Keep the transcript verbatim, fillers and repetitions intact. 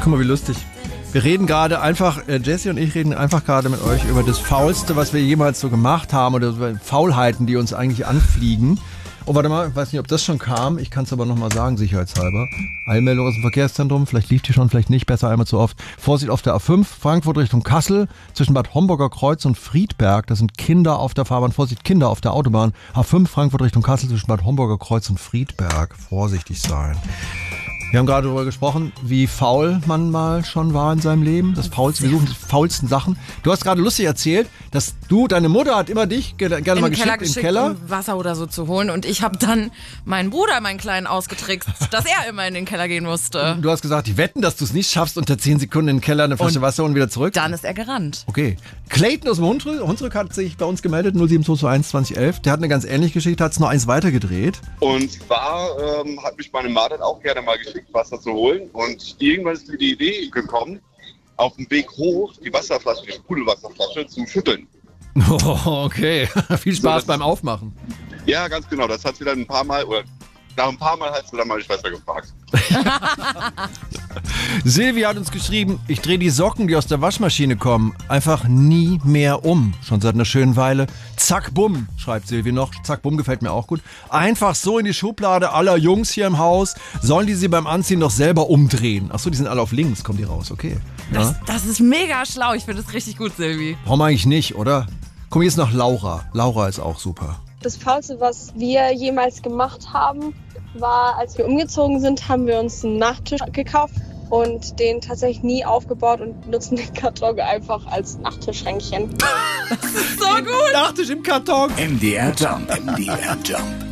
Guck mal, wie lustig. Wir reden gerade einfach, äh, Jessie und ich reden einfach gerade mit euch über das Faulste, was wir jemals so gemacht haben oder so Faulheiten, die uns eigentlich anfliegen. Oh, warte mal, ich weiß nicht, ob das schon kam. Ich kann es aber nochmal sagen, sicherheitshalber. Eilmeldung aus dem Verkehrszentrum, vielleicht lief die schon, vielleicht nicht, besser einmal zu oft. Vorsicht auf der A fünf, Frankfurt Richtung Kassel, zwischen Bad Homburger Kreuz und Friedberg. Da sind Kinder auf der Fahrbahn. Vorsicht, Kinder auf der Autobahn. A fünf, Frankfurt Richtung Kassel, zwischen Bad Homburger Kreuz und Friedberg. Vorsichtig sein. Wir haben gerade darüber gesprochen, wie faul man mal schon war in seinem Leben. Das Faulste, wir suchen die faulsten Sachen. Du hast gerade lustig erzählt, dass du, deine Mutter hat immer dich gerne in mal den Keller geschickt, geschickt, im Keller. um Wasser oder so zu holen. Und ich habe dann meinen Bruder, meinen Kleinen, ausgetrickst, dass er immer in den Keller gehen musste. Du hast gesagt, die wetten, dass du es nicht schaffst, unter zehn Sekunden in den Keller eine Flasche Und Wasser und wieder zurück. Dann ist er gerannt. Okay. Clayton aus dem Hunsrück, Hunsrück hat sich bei uns gemeldet, null sieben zwei zwei eins zwanzig elf. Der hat eine ganz ähnliche Geschichte, hat es noch eins weitergedreht. Und zwar ähm, hat mich meine Mutter auch gerne mal geschickt, Wasser zu holen. Und irgendwann ist mir die Idee gekommen, auf dem Weg hoch die Wasserflasche, die Sprudelwasserflasche zu schütteln. Oh, okay. Viel Spaß so, beim Aufmachen. Ja, ganz genau. Das hat sie dann ein paar Mal, oder nach ein paar Mal hat sie dann meine Schwester gefragt. Silvi hat uns geschrieben, ich drehe die Socken, die aus der Waschmaschine kommen, einfach nie mehr um. Schon seit einer schönen Weile. Zack, bumm, schreibt Silvi noch. Zack, bumm gefällt mir auch gut. Einfach so in die Schublade aller Jungs hier im Haus. Sollen die sie beim Anziehen noch selber umdrehen? Achso, die sind alle auf links, kommen die raus, okay. Das, das ist mega schlau. Ich finde das richtig gut, Silvi. Brauchen wir eigentlich nicht, oder? Komm, jetzt noch Laura. Laura ist auch super. Das Faulste, was wir jemals gemacht haben, war, als wir umgezogen sind, haben wir uns einen Nachttisch gekauft und den tatsächlich nie aufgebaut und nutzen den Karton einfach als Nachttischschränkchen. Das ist so gut! Nachtisch im Karton. M D R Jump. M D R Jump.